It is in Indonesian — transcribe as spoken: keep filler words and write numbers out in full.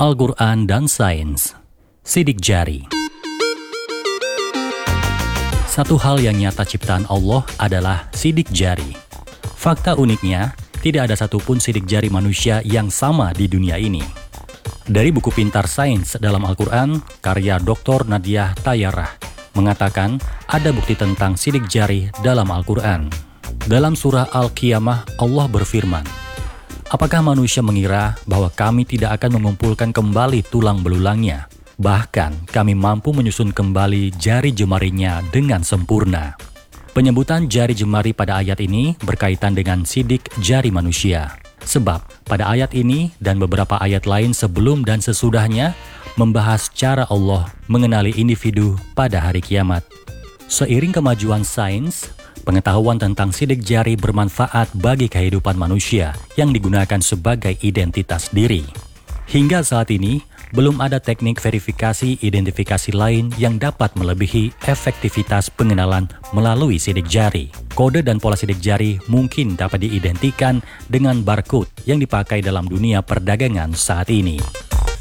Al-Quran dan Sains. Sidik jari. Satu hal yang nyata ciptaan Allah adalah sidik jari. Fakta uniknya, tidak ada satupun sidik jari manusia yang sama di dunia ini. Dari buku Pintar Sains dalam Al-Quran, karya doktor Nadia Tayarah mengatakan ada bukti tentang sidik jari dalam Al-Quran. Dalam surah Al-Qiyamah, Allah berfirman, "Apakah manusia mengira bahwa kami tidak akan mengumpulkan kembali tulang belulangnya? Bahkan kami mampu menyusun kembali jari jemarinya dengan sempurna." Penyebutan jari jemari pada ayat ini berkaitan dengan sidik jari manusia. Sebab pada ayat ini dan beberapa ayat lain sebelum dan sesudahnya membahas cara Allah mengenali individu pada hari kiamat. Seiring kemajuan sains, pengetahuan tentang sidik jari bermanfaat bagi kehidupan manusia yang digunakan sebagai identitas diri. Hingga saat ini, belum ada teknik verifikasi identifikasi lain yang dapat melebihi efektivitas pengenalan melalui sidik jari. Kode dan pola sidik jari mungkin dapat diidentikan dengan barcode yang dipakai dalam dunia perdagangan saat ini.